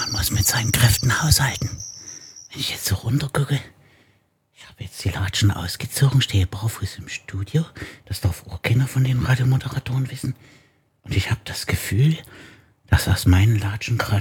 Man muss mit seinen Kräften haushalten. Wenn ich jetzt so runtergucke, ich habe jetzt die Latschen ausgezogen, stehe barfuß im Studio. Das darf auch keiner von den Radiomoderatoren wissen. Und ich habe das Gefühl, dass aus meinen Latschen gerade